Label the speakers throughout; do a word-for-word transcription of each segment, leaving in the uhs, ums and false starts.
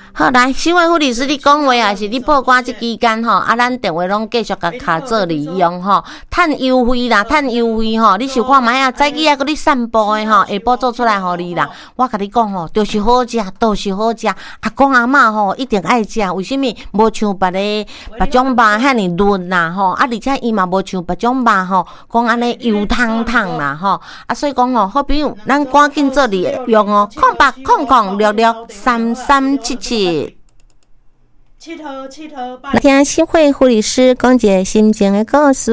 Speaker 1: 好，来，新闻护理师你讲话啊，是你报关这期间吼，啊，咱电话拢继续甲卡做利用吼，趁优惠啦，趁优惠吼，你想看卖啊？早起啊，搁你散步的吼，下晡做出来互你啦。我甲你讲吼，就是好食，都是好食。阿公阿嬷吼一定爱食，为什么？无像别个别种肉遐尼润啦吼，啊，而且伊嘛无像别种肉吼，讲安尼油汤汤啦吼，啊，所以讲吼，好朋友，咱赶紧做利用哦，空八空空六六三三七七。
Speaker 2: 七头七头八。
Speaker 1: 来听新会护理师讲一个心情的故事。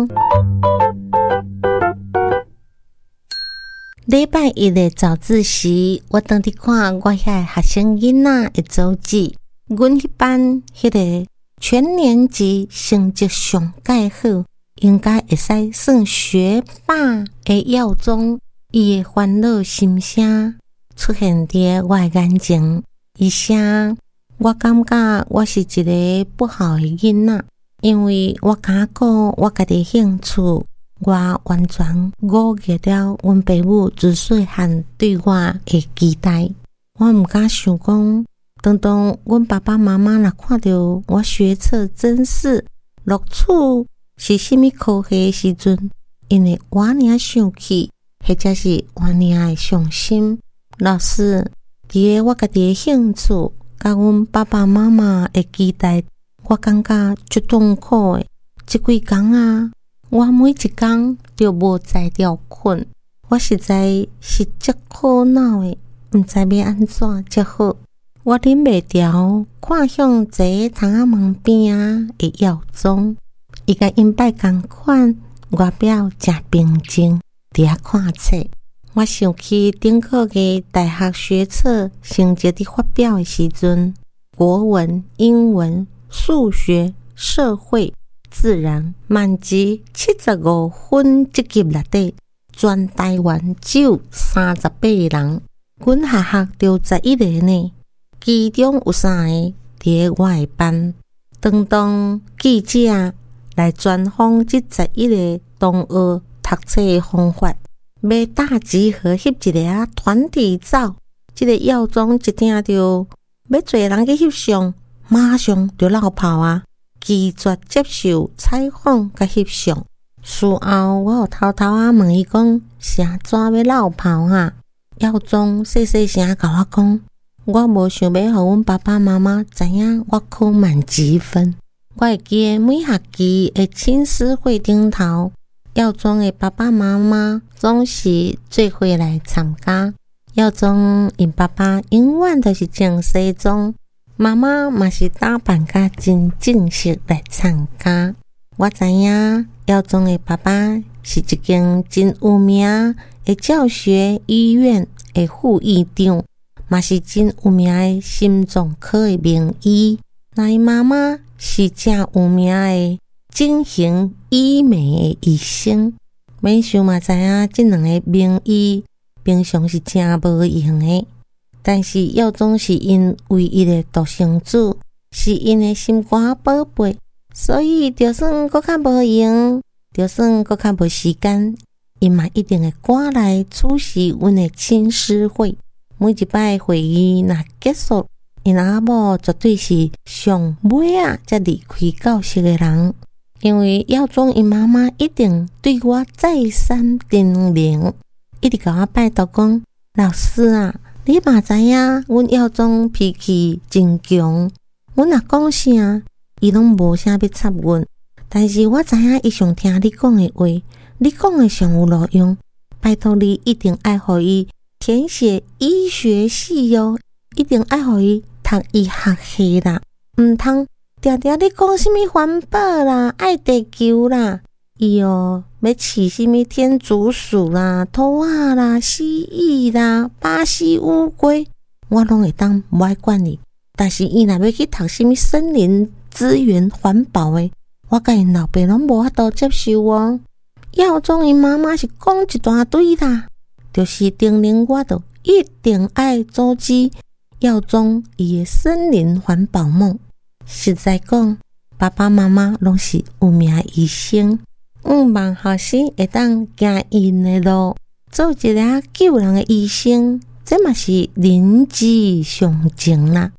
Speaker 1: 礼拜一的早自习，我当伫看我遐学生囡仔的组织，阮迄班迄个全年级成绩上介好，应该会使算学霸的耀宗，伊的烦恼心声出现伫我的眼前，伊声。我感觉我是一个不好的囡仔，因为我敢讲我家己兴趣，我完全误解了阮爸母自细汉对我的期待。我毋敢想讲，当当阮爸爸妈妈若看到我学测真试录取是甚物科系的时阵，因为我尔生气，或者是我尔的伤心。老师，伫个我家己的兴趣。甲阮爸爸妈妈的期待，我感觉足痛苦的。即几工啊，我每一工都无才调困，我实在是足苦恼的，毋知要安怎才好。我忍袂牢，看向坐窗仔门边啊的耀宗，伊甲因摆共款，外表真平静，伫遐看册。我想起顶个月大学学测成绩伫发表的时阵，国文、英文、数学、社会、自然满级七十五分，这级内底，全台湾只有三十八个人，阮下学就十一个呢，其中有三个伫我的班。当当记者来专访这十一个同学读册的方法。要大集合翕一个啊团体照，这个耀宗一听到要做人去翕相，马上就落跑啊，拒绝接受采访甲翕相。事后我有偷偷啊问伊讲，是安怎要落跑啊？耀宗细细声甲我讲，我无想要互阮爸爸妈妈知影我考满几分。我会记得每学期的亲师会顶头。耀宗的爸爸妈妈总是做伙来参加。耀宗因爸爸永远都是穿西装，妈妈嘛是打扮甲真正式来参加。我知影耀宗的爸爸是一间真有名的教学医院的副院长，嘛是真有名的心脏科的名医。那伊妈妈是真有名的整形医美的医生，免想嘛知影这两个名医平常是真无用的，但是耀宗是因唯一的独生子，是因的心肝宝贝，所以就算搁较无用，就算搁较无时间，因嘛一定会赶来出席阮的亲师会。每一摆会议若结束，因阿某绝对是上尾啊才离开教室的人。因为耀宗因妈妈一定对我再三叮咛，一直甲我拜托讲，老师啊，你嘛知影阮耀宗脾气真强，阮若讲啥，伊拢无啥要插阮。但是我知影伊上听你讲的话，你讲的上有路用，拜托你一定爱互伊填写医学系哟，一定爱互伊读医学系啦，毋通。定定你讲什么环保啦、爱地球啦，伊哦要饲什么天竺鼠啦、兔仔啦、蜥蜴啦、巴西乌龟，我拢会当无爱管你。但是伊若要去读什么森林资源环保的，我甲因老爸拢无法度接受哦。耀宗因妈妈是讲一大堆啦，就是叮咛我着一定爱阻止耀宗伊的森林环保梦。实在讲，爸爸妈妈拢是有名的医生，毋望后生会当行因的路，做一个救人的医生，这嘛是人之常情啦。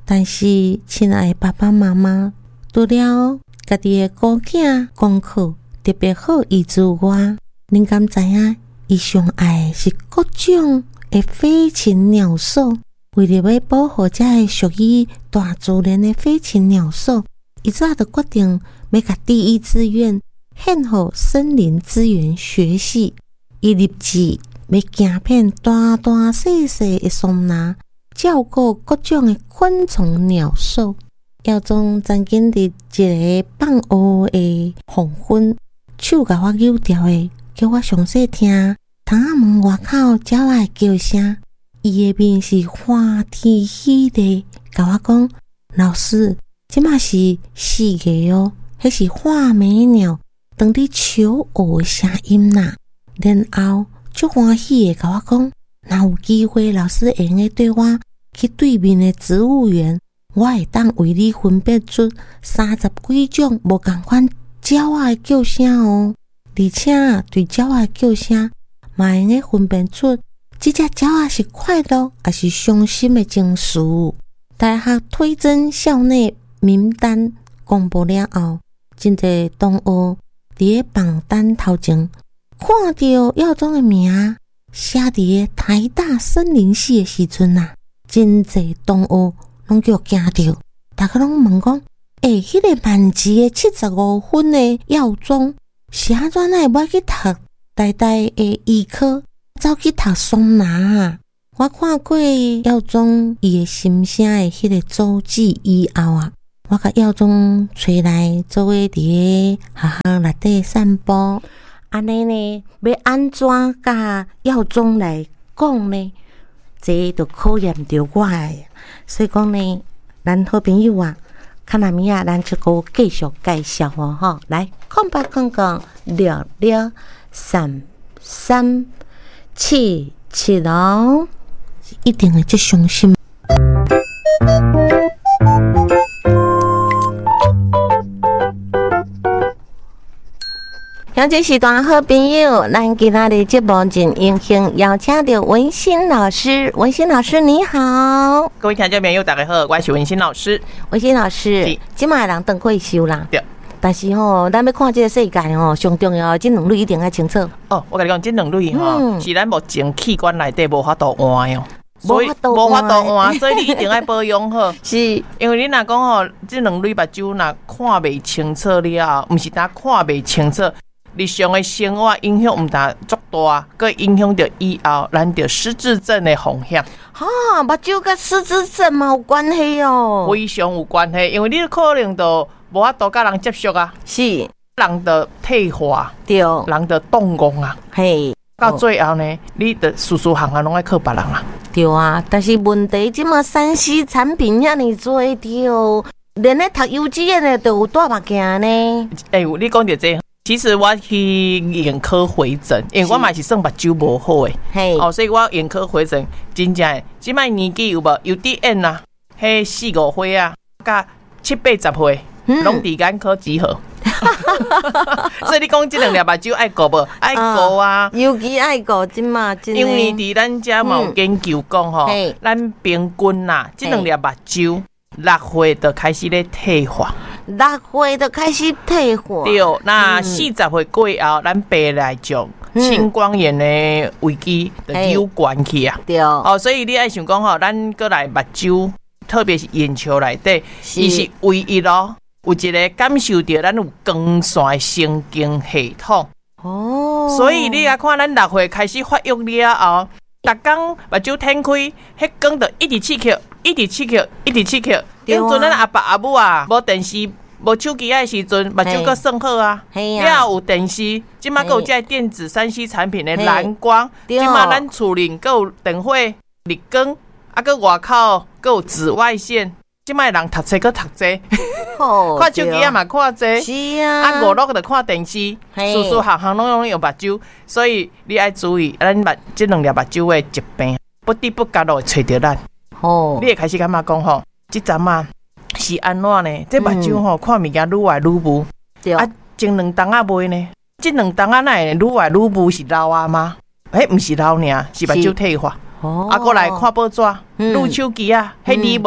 Speaker 1: 但是亲爱的爸爸妈妈，除了家己的孤囝功课特别好以之外，恁敢知影伊上爱是各种的飞禽鸟兽？为了要保护这个属于大自然的飞禽鸟兽，伊早就决定要甲第一志愿献予森林资源学系。伊立志要行遍大大细细的松林，照顾各种的昆虫鸟兽。耀宗曾经伫一个放学的黄昏，手甲我扭掉的，叫我详细听窗仔门外口鸟仔的叫声。伊的面是欢天喜地，甲我讲：“老师，即马是四月哦，迄是画眉鸟当伫求偶的声音啦。”然后足欢喜的甲我讲：“若有机会，老师会用对我去对面的植物园，我会当为你分辨出三十几种无共款鸟仔的叫声哦，而且对鸟仔的叫声嘛会用分辨出。”这只鸟仔是快乐还是伤心的情绪？大学推甄校内名单公布了后，真侪同学伫个榜单头前看到耀宗的名写伫个台大森林系的时阵啊，真侪同学拢叫惊到，大家拢问讲：诶、欸，迄、那个满级的七十五分的耀宗是安怎会要去读台大的医科？走去读松林啊！我看过耀宗伊的心声的迄个周记以后啊，我甲耀宗找来做伙伫个学校内底散步。安尼呢，要安怎甲耀宗来讲呢？这就考验着我诶。所以讲呢，咱好朋友啊，看哪米啊，咱就个继续介绍哦吼。来，空白空空，聊聊三三。七七郎一定会最伤心。像这时段好朋友，咱今仔日节目真荣幸邀请到文心老师。文心老师你好，
Speaker 2: 各位听众朋友大家好，我是文心老师。
Speaker 1: 文心老师，今麦人等退休啦。
Speaker 2: 对。
Speaker 1: 但是吼，咱要看这个世界吼，上重要这两类一定要清楚。
Speaker 2: 哦，我跟你讲，这两类吼、嗯、是咱目前器官内底无法度换哟，
Speaker 1: 所以
Speaker 2: 无法度换，所以你一定要保养好。
Speaker 1: 是，
Speaker 2: 因为你若讲吼，这两类目睭若看袂清楚了，毋是单看袂清楚，日常的生活影响毋但足大，佮影响到以后咱着失智症的风险。
Speaker 1: 哈，目睭佮失智症嘛有关系哦，
Speaker 2: 非常有关系，因为你可能都无法度甲人接触啊，
Speaker 1: 是
Speaker 2: 人的退化，
Speaker 1: 对，
Speaker 2: 人的动工啊，
Speaker 1: 嘿，
Speaker 2: 到最后呢，你的事事行行拢爱靠别人啊。
Speaker 1: 对啊，但是问题即马三 C 产品遐尼多着，连咧读幼稚园的都有戴目镜呢。
Speaker 2: 诶、欸，你讲到这，其实我去眼科回诊，因为我嘛是算目睭无好诶，嘿，哦，所以我眼科回诊真正诶，即摆年纪有无？有啲end啊，迄四五岁啊，甲七八十岁。拢伫眼科集合，所以你讲这两粒目睭爱顾无？爱顾啊，
Speaker 1: 尤其爱顾即嘛，因
Speaker 2: 为伫咱遮嘛有研究讲吼，咱平均啦，这两粒目睭六岁就开始咧退化，
Speaker 1: 六岁就开始退化。
Speaker 2: 对，那四十岁过后，咱白内障、青光眼的危机就有关系啊。
Speaker 1: 对，
Speaker 2: 哦，所以你爱想讲吼，咱过来目睭，特别是眼球内底，伊是唯一咯。有一个感受到咱有光线神经系统哦，所以你来看，咱六岁开始发育了后，逐工目睭摊开，迄光就一直刺激，一直刺激，一直刺激。迄阵咱阿爸阿母啊，无电视、无手机的时阵，目睭阁算好啊。了有电视，即马阁有这电子三 C 产品的蓝光，即马咱厝里阁有电火、日光，啊，阁外口阁有紫外线。即摆人读册，搁读册，看手机啊嘛看册，
Speaker 1: 是啊，
Speaker 2: 啊娱乐就看电视，事事行行拢用用目睭，所以你爱注意，咱目即两粒目睭的疾病，不知不觉都会找到咱。哦，你会开始感觉讲吼，即阵啊是安怎呢？这目睭吼看物件愈来愈无，啊，前两档啊袂呢，即两档啊哪会愈来愈无是老啊吗？诶，毋是老尔，是目睭退化。哦，啊，过来看报纸，撸手机啊，迄字无。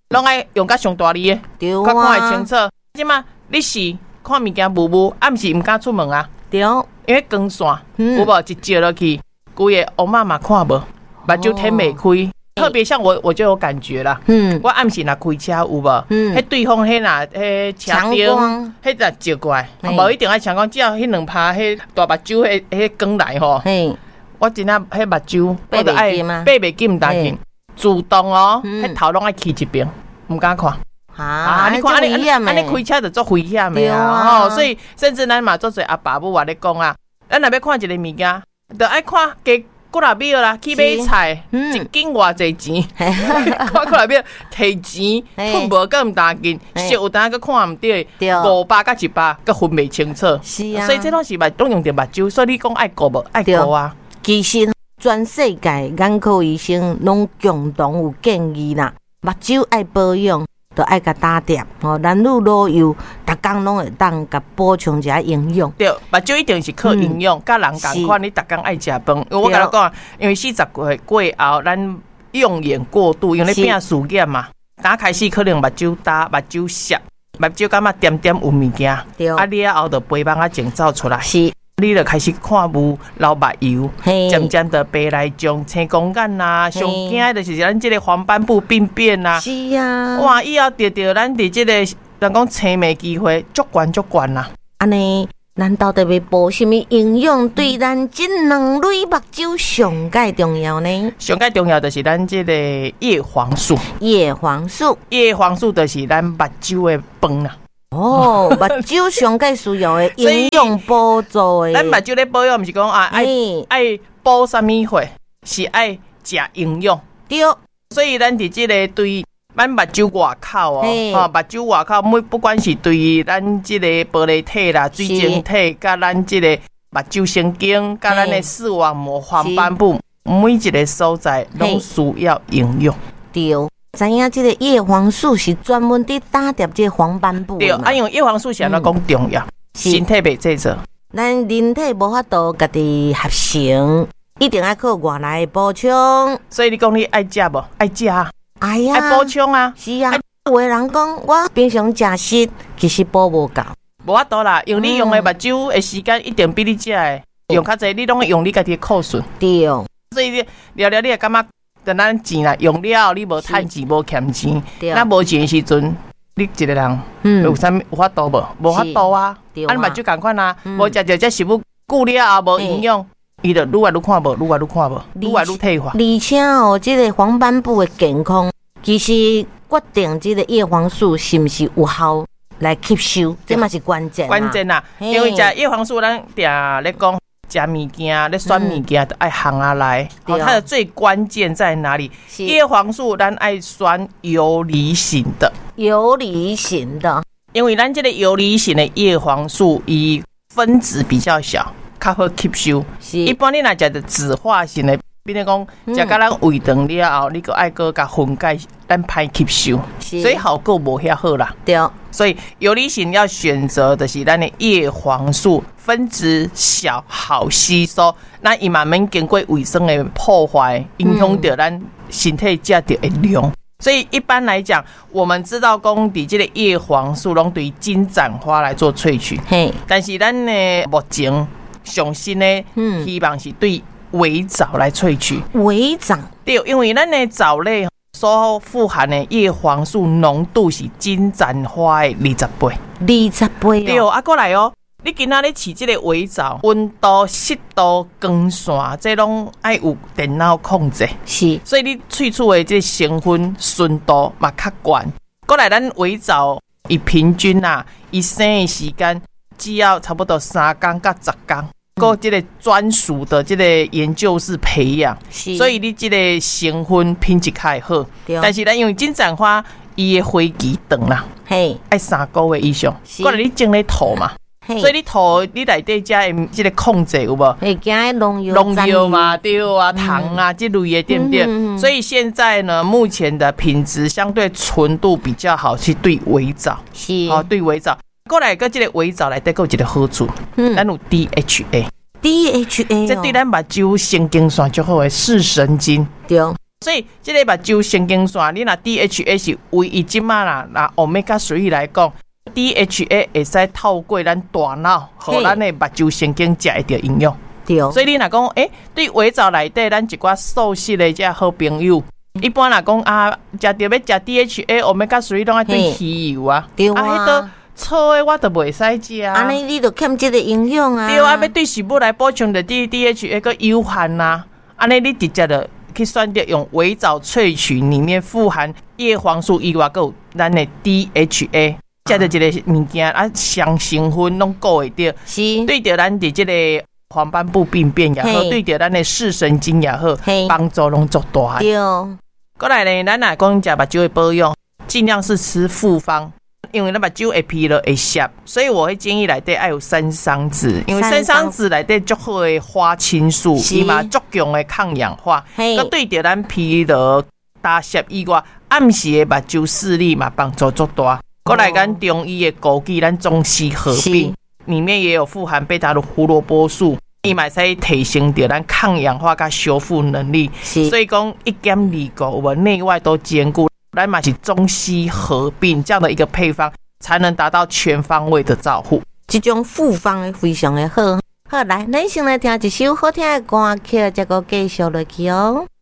Speaker 2: 拢爱用甲上大力的，
Speaker 1: 对啊，
Speaker 2: 较看会清楚。即嘛，你是看物件雾雾，啊，毋是毋敢出门啊？
Speaker 1: 对，
Speaker 2: 因为光线，
Speaker 1: 嗯、
Speaker 2: 有无一照落去，规个乌妈嘛看无，目睭天袂开。特别像我，我就有感觉啦。嗯，我暗时若开车有无？嗯，迄对方迄若迄车灯，迄若照过来，无一定爱强光，只要迄两拍迄大目睭迄迄光来吼。嘿，我真正迄目睭，我就爱爬袂紧，毋担紧，自动哦，迄头拢爱起一边，毋敢看。啊，你看安尼安尼开车就足危险的啊！吼，所以甚至咱嘛做侪阿爸母话咧讲啊，咱若要看一个物件，就爱看加。几若秒啦，去买菜，嗯、一斤偌济钱？看几若秒，摕钱，困无够毋担紧，食有当个看毋对，五百甲一百，个分袂清楚。是啊，所以这拢是目拢用着目睭，所以你讲爱顾无爱顾啊。
Speaker 1: 其实全世界眼科医生拢共同有建议啦，目睭爱保养。就爱甲打点哦，男女老幼，逐工拢会当甲补充一下营养。
Speaker 2: 对，目睭一定是靠营养，甲、嗯、人共款，你逐工爱食饭。因为我甲你讲，因为四十岁过后，咱用眼过度，因为你拼事业嘛，打开始可能目睭打、目睭涩、目睭感觉点点有物件，啊，你啊后就肥胖啊整走出来。是。你就开始看无流目油，渐渐的白内障、青光眼啦，上惊的就是咱这个黄斑部病变啦。
Speaker 1: 是啊，
Speaker 2: 哇，以后得到咱伫这个人讲青霉机会足悬足悬啦。
Speaker 1: 安尼，咱到底要补什么营养，对咱这两类目睭上介重要呢？
Speaker 2: 上介重要就是咱这个叶黄素。
Speaker 1: 叶黄素，
Speaker 2: 叶黄素就是咱目睭的饭啦。
Speaker 1: 哦，目睭上介需要的营养补助的，
Speaker 2: 咱目睭咧保养，毋是讲啊爱爱补啥物货，是爱食营养。对，所以咱伫即个对咱目睭外口哦，吼目睭外口每不管是对咱即个玻璃体啦、水晶体，甲咱即个目睭神经，甲咱的视网膜、黄斑部，每一个所在拢需要营养。
Speaker 1: 对。知影这个叶黄素是专门伫打点这黄斑部
Speaker 2: 对，啊，因为叶黄素是安怎讲重要，身体袂制作，
Speaker 1: 咱人体无法度家己合成，一定要靠外来补充。
Speaker 2: 所以你讲你爱食无？爱食，
Speaker 1: 哎呀，
Speaker 2: 爱补充啊！
Speaker 1: 是啊，有的人讲我平常食食，其实补无够，
Speaker 2: 无法度啦。用你用的目睭的时间一定比你食的用较济，你拢用你家己的库存。对，所以你聊聊你也感觉。等咱钱啦用了，你无趁钱，无欠钱，咱无钱的时阵，你一个人，嗯，有啥有法度无？无法度啊！啊，嘛就共款啊，无食着这食物，久了后无营养，伊就愈来愈看无，愈来愈看无，愈来愈退化。
Speaker 1: 而且哦，这个黄斑部的健康，其实决定这个叶黄素是不是有效来吸收，这嘛是关键。
Speaker 2: 关键啦，因为食叶黄素，咱定咧讲。食物件、咧选物件都爱行下来，好、嗯，它的最关键在哪里？叶黄素咱爱选游离型的，
Speaker 1: 游离型的，
Speaker 2: 因为咱这个游离型的叶黄素，伊分子比较小，较好吸收。一般你若食的酯化型的，比如讲食到咱胃肠了后，你个爱个甲分解，咱歹吸收，所以效果无遐好啦。对。所以游离型要选择的是咱的叶黄素，分子小，好吸收。那伊慢慢经过卫生的破坏，影响到咱身体食到的量。所以一般来讲，我们知道讲伫这个叶黄素拢对金盏花来做萃取，嘿，但是咱呢目前上新呢，嗯，希望是对微藻来萃取。
Speaker 1: 微藻
Speaker 2: 对，因为咱的藻类。所富含的叶黄素浓度是金盏花的二十倍，
Speaker 1: 二十倍哦。
Speaker 2: 对哦，啊，过来哦，你今仔日饲这个微藻，温度、湿度、光线，这拢爱有电脑控制。是，所以你萃取的这成分纯度嘛较高。过来，咱微藻伊平均啊，伊生的时间只要差不多三天到十天。个这个专属的这个研究室培养，所以你这个成分品质较好。但是咱因为金盏花伊的花期长啦，嘿，爱三个月以上。过来你种咧土嘛，所以你土你内底加的这个控制有无？
Speaker 1: 会加农药、
Speaker 2: 农药嘛，对啊，糖啊这类的对不对？所以现在呢，目前的品质相对纯度比较好，是对微藻，是哦，对微藻。过来个这个微藻内底有一个好处，嗯，咱有 D H A。D H A， 这对咱目睭神经线最好的视神经，对， 所以这个目睭神经线，你若 D H A 是唯一即马啦，拿 Omega 三来讲 ，D H A 会使透过咱大脑，互咱的目睭神经食会到营养。对，所以你若讲，诶、欸，对胃造内底咱一寡素食的这好朋友，一般若讲啊，食着要食 D H A、Omega 三拢爱对鱼油啊，对啊，迄个粗的我都袂使食。
Speaker 1: 安尼你就欠这个营养啊。
Speaker 2: 对啊，要对食物来补充的 D D H A 个有限呐，安尼你直接的。去选择用微藻萃取，里面富含叶黄素以外，还有咱的 D H A， 加的这个物件啊，相成分拢顾会到，是对着咱的这个黄斑部病变也好，对着咱的视神经也好，帮助拢足大。对，过来呢，咱来讲食目睭的保养，尽量是吃复方。因为咱目睭会疲劳会涩，所以我会建议内底爱有山桑子，因为山桑子内底足好的花青素，伊嘛足强的抗氧化，佮对着咱疲劳、打涩以外，暗时的目睭视力嘛帮助足大。过来咱中医的枸杞，咱中西合并，里面也有富含贝塔胡萝卜素，伊嘛使提升着咱抗氧化佮修复能力。所以讲一兼二顾，我内外都兼顾。来嘛是中西合并这样的一个配方，才能达到全方位的照护。
Speaker 1: 这种复方非常的好。好，来，咱先来听一首好听的歌曲，再个继续落去哦。